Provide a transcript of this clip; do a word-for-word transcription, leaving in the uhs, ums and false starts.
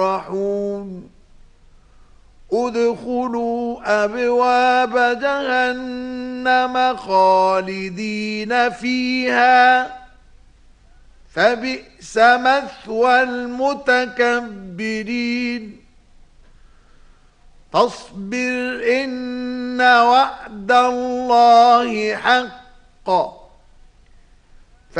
يفرحون ادخلوا أبواب جهنم خالدين فيها فبئس مثوى المتكبرين فاصبر إن وعد الله حق